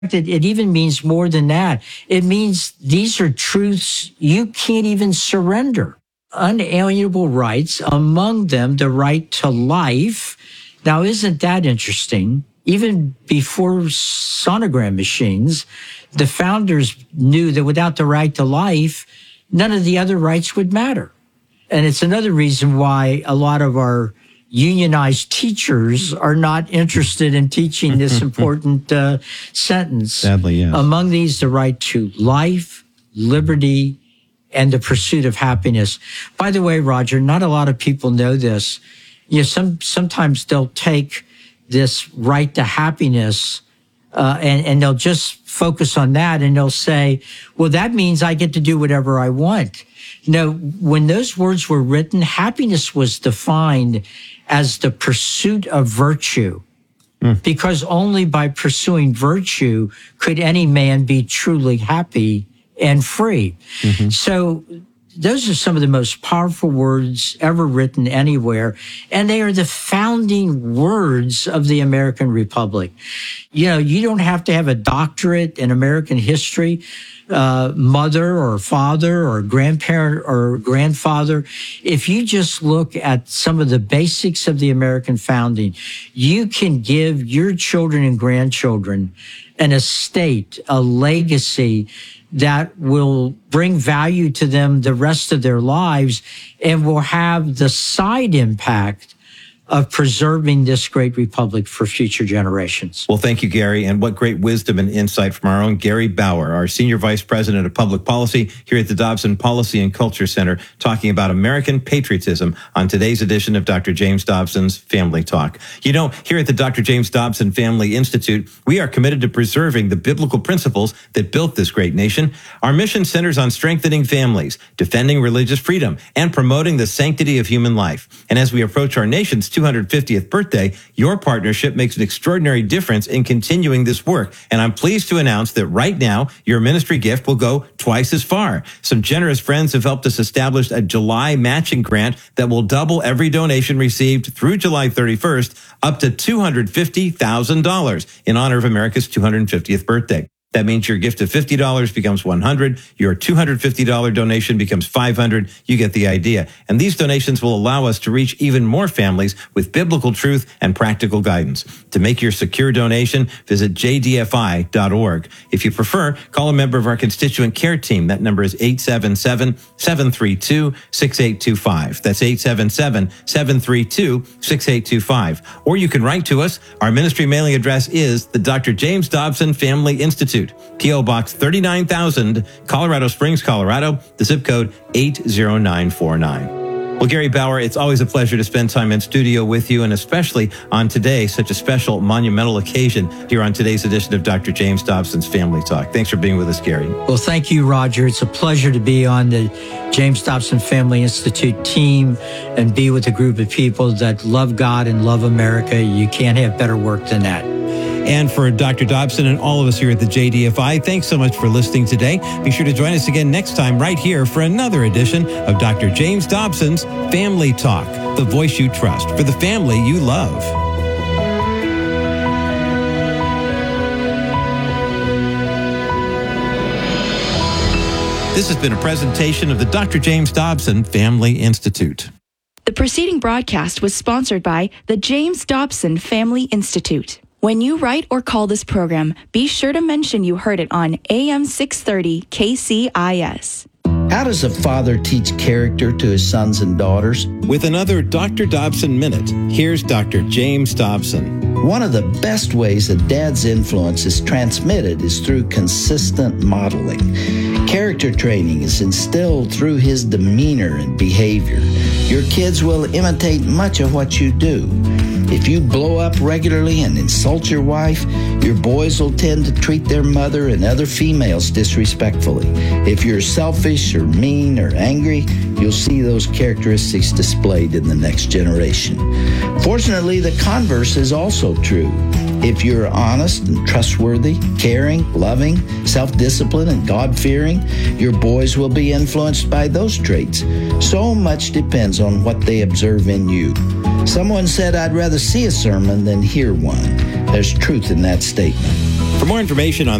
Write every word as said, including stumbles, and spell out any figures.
It, it even means more than that. It means these are truths you can't even surrender. Unalienable rights, among them the right to life. Now, isn't that interesting? Even before sonogram machines, the founders knew that without the right to life, none of the other rights would matter. And it's another reason why a lot of our unionized teachers are not interested in teaching this important uh, sentence. Sadly, yes. Among these, the right to life, liberty, and the pursuit of happiness. By the way, Roger, not a lot of people know this. You know, some sometimes they'll take this right to happiness uh, and, and they'll just focus on that and they'll say, well, that means I get to do whatever I want. No, when those words were written, happiness was defined as the pursuit of virtue, mm. because only by pursuing virtue could any man be truly happy and free. Mm-hmm. So those are some of the most powerful words ever written anywhere, and they are the founding words of the American Republic. You know, you don't have to have a doctorate in American history, uh, mother or father or grandparent or grandfather. If you just look at some of the basics of the American founding, you can give your children and grandchildren an estate, a legacy that will bring value to them the rest of their lives and will have the side impact of preserving this great republic for future generations. Well, thank you, Gary. And what great wisdom and insight from our own Gary Bauer, our Senior Vice President of Public Policy here at the Dobson Policy and Culture Center, talking about American patriotism on today's edition of Doctor James Dobson's Family Talk. You know, here at the Doctor James Dobson Family Institute, we are committed to preserving the biblical principles that built this great nation. Our mission centers on strengthening families, defending religious freedom, and promoting the sanctity of human life. And as we approach our nation's two hundred fiftieth birthday, your partnership makes an extraordinary difference in continuing this work. And I'm pleased to announce that right now, your ministry gift will go twice as far. Some generous friends have helped us establish a July matching grant that will double every donation received through July thirty-first, up to two hundred fifty thousand dollars in honor of America's two hundred fiftieth birthday. That means your gift of fifty dollars becomes one hundred dollars. Your two hundred fifty dollars donation becomes five hundred dollars. You get the idea. And these donations will allow us to reach even more families with biblical truth and practical guidance. To make your secure donation, visit j d f i dot org. If you prefer, call a member of our constituent care team. That number is eight seven seven, seven three two, six eight two five. That's eight seven seven, seven three two, six eight two five. Or you can write to us. Our ministry mailing address is the Doctor James Dobson Family Institute, P O Box thirty-nine thousand, Colorado Springs, Colorado, the zip code eight zero nine four nine. Well, Gary Bauer, it's always a pleasure to spend time in studio with you, and especially on today, such a special, monumental occasion here on today's edition of Doctor James Dobson's Family Talk. Thanks for being with us, Gary. Well, thank you, Roger. It's a pleasure to be on the James Dobson Family Institute team and be with a group of people that love God and love America. You can't have better work than that. And for Doctor Dobson and all of us here at the J D F I, thanks so much for listening today. Be sure to join us again next time right here for another edition of Doctor James Dobson's Family Talk, the voice you trust for the family you love. This has been a presentation of the Doctor James Dobson Family Institute. The preceding broadcast was sponsored by the James Dobson Family Institute. When you write or call this program, be sure to mention you heard it on A M six thirty K C I S. How does a father teach character to his sons and daughters? With another Doctor Dobson Minute, here's Doctor James Dobson. One of the best ways a dad's influence is transmitted is through consistent modeling. Character training is instilled through his demeanor and behavior. Your kids will imitate much of what you do. If you blow up regularly and insult your wife, your boys will tend to treat their mother and other females disrespectfully. If you're selfish or mean or angry, you'll see those characteristics displayed in the next generation. Fortunately, the converse is also true. If you're honest and trustworthy, caring, loving, self-disciplined, and God-fearing, your boys will be influenced by those traits. So much depends on what they observe in you. Someone said, I'd rather see a sermon than hear one. There's truth in that statement. For more information on